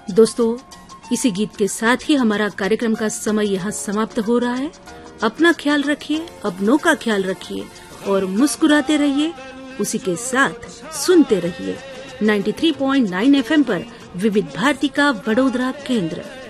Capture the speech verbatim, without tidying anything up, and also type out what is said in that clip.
दोस्तों, इसी गीत के साथ ही हमारा कार्यक्रम का समय यहाँ समाप्त हो रहा है। अपना ख्याल रखिए, अपनों का ख्याल रखिए और मुस्कुराते रहिए। उसी के साथ सुनते रहिए तिरानवे पॉइंट नौ एफ एम पर विविध भारती का वडोदरा केंद्र।